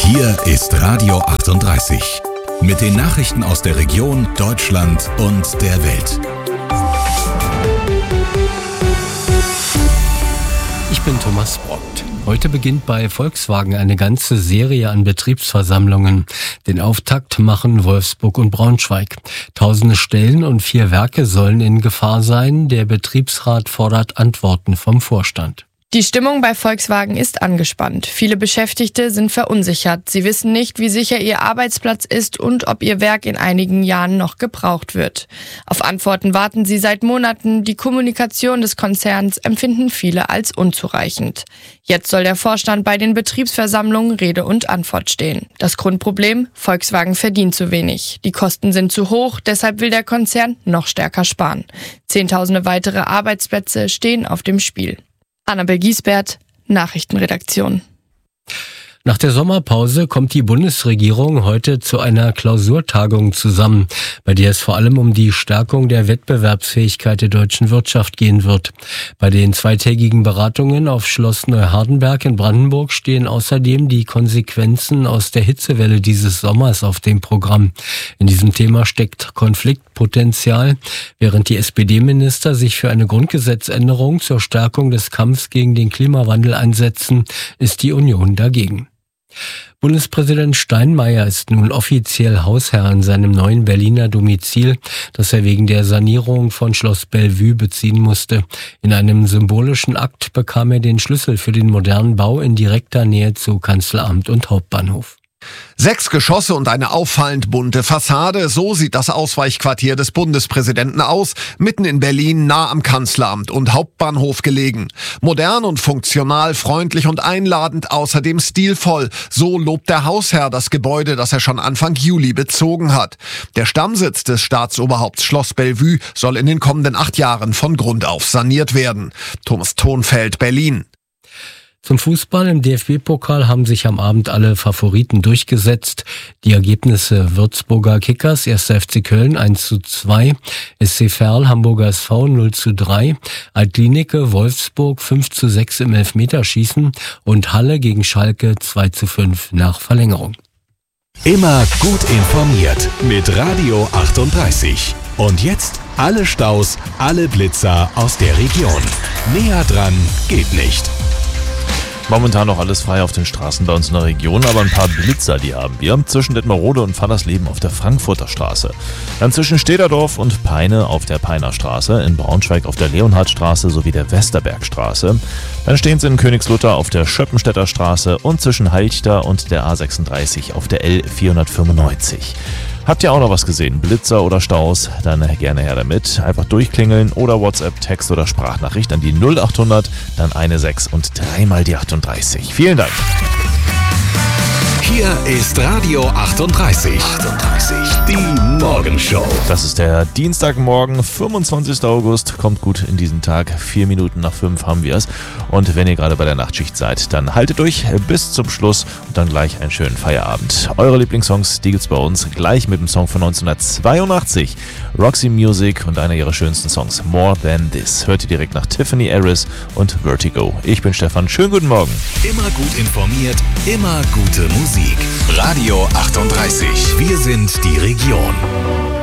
Hier ist Radio 38 mit den Nachrichten aus der Region, Deutschland und der Welt. Ich bin Thomas Brockt. Heute beginnt bei Volkswagen eine ganze Serie an Betriebsversammlungen. Den Auftakt machen Wolfsburg und Braunschweig. Tausende Stellen und 4 Werke sollen in Gefahr sein. Der Betriebsrat fordert Antworten vom Vorstand. Die Stimmung bei Volkswagen ist angespannt. Viele Beschäftigte sind verunsichert. Sie wissen nicht, wie sicher ihr Arbeitsplatz ist und ob ihr Werk in einigen Jahren noch gebraucht wird. Auf Antworten warten sie seit Monaten. Die Kommunikation des Konzerns empfinden viele als unzureichend. Jetzt soll der Vorstand bei den Betriebsversammlungen Rede und Antwort stehen. Das Grundproblem: Volkswagen verdient zu wenig. Die Kosten sind zu hoch, deshalb will der Konzern noch stärker sparen. Zehntausende weitere Arbeitsplätze stehen auf dem Spiel. Annabel Giesbert, Nachrichtenredaktion. Nach der Sommerpause kommt die Bundesregierung heute zu einer Klausurtagung zusammen, bei der es vor allem um die Stärkung der Wettbewerbsfähigkeit der deutschen Wirtschaft gehen wird. Bei den zweitägigen Beratungen auf Schloss Neuhardenberg in Brandenburg stehen außerdem die Konsequenzen aus der Hitzewelle dieses Sommers auf dem Programm. In diesem Thema steckt Konfliktpotenzial. Während die SPD-Minister sich für eine Grundgesetzänderung zur Stärkung des Kampfs gegen den Klimawandel einsetzen, ist die Union dagegen. Bundespräsident Steinmeier ist nun offiziell Hausherr in seinem neuen Berliner Domizil, das er wegen der Sanierung von Schloss Bellevue beziehen musste. In einem symbolischen Akt bekam er den Schlüssel für den modernen Bau in direkter Nähe zu Kanzleramt und Hauptbahnhof. 6 Geschosse und eine auffallend bunte Fassade, so sieht das Ausweichquartier des Bundespräsidenten aus, mitten in Berlin, nah am Kanzleramt und Hauptbahnhof gelegen. Modern und funktional, freundlich und einladend, außerdem stilvoll. So lobt der Hausherr das Gebäude, das er schon Anfang Juli bezogen hat. Der Stammsitz des Staatsoberhaupts Schloss Bellevue soll in den kommenden 8 Jahren von Grund auf saniert werden. Thomas Thonfeld, Berlin. Zum Fußball im DFB-Pokal haben sich am Abend alle Favoriten durchgesetzt. Die Ergebnisse: Würzburger Kickers, 1. FC Köln 1:2, SC Verl, Hamburger SV 0:3, Altlinike, Wolfsburg 5:6 im Elfmeterschießen und Halle gegen Schalke 2:5 nach Verlängerung. Immer gut informiert mit Radio 38. Und jetzt alle Staus, alle Blitzer aus der Region. Näher dran geht nicht. Momentan noch alles frei auf den Straßen bei uns in der Region, aber ein paar Blitzer, die haben wir. Zwischen Detmerode und Fallersleben auf der Frankfurter Straße. Dann zwischen Stederdorf und Peine auf der Peiner Straße, in Braunschweig auf der Leonhardstraße sowie der Westerbergstraße. Dann stehen sie in Königslutter auf der Schöppenstädter Straße und zwischen Halchter und der A36 auf der L495. Habt ihr auch noch was gesehen? Blitzer oder Staus? Dann gerne her damit. Einfach durchklingeln oder WhatsApp, Text oder Sprachnachricht an die 0800, dann eine 6 und 3 mal die 38. Vielen Dank. Hier ist Radio 38. Die Morgenshow. Das ist der Dienstagmorgen, 25. August. Kommt gut in diesen Tag. 4 Minuten nach 5 haben wir es. Und wenn ihr gerade bei der Nachtschicht seid, dann haltet durch bis zum Schluss und dann gleich einen schönen Feierabend. Eure Lieblingssongs, die gibt's bei uns gleich mit dem Song von 1982. Roxy Music und einer ihrer schönsten Songs, More Than This. Hört ihr direkt nach Tiffany Harris und Vertigo. Ich bin Stefan. Schönen guten Morgen. Immer gut informiert, immer gute Musik. Radio 38. Wir sind die Region.